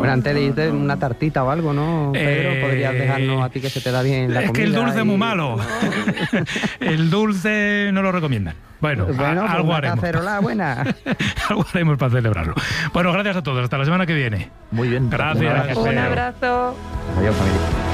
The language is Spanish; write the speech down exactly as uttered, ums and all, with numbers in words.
Bueno, antes de irte, una tartita o algo, ¿no, Pedro? Eh, Podrías dejarnos a ti que se te da bien la es comida. que el dulce es y... muy malo. El dulce no lo recomiendan. Bueno, bueno a, pues algo una haremos. cacerola buena. Algo haremos para celebrarlo. Bueno, gracias a todos. Hasta la semana que viene. Muy bien. Gracias. Un abrazo. Un abrazo. Adiós, familia.